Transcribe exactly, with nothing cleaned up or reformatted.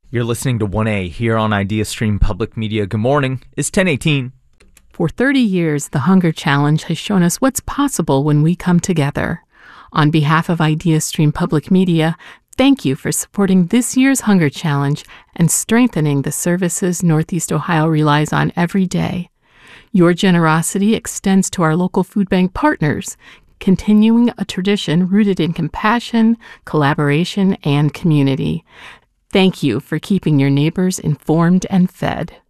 You're listening to one A here on IdeaStream Public Media. Good morning. It's ten eighteen. For thirty years, the Hunger Challenge has shown us what's possible when we come together. On behalf of IdeaStream Public Media, thank you for supporting this year's Hunger Challenge and strengthening the services Northeast Ohio relies on every day. Your generosity extends to our local food bank partners, continuing a tradition rooted in compassion, collaboration, and community. Thank you for keeping your neighbors informed and fed.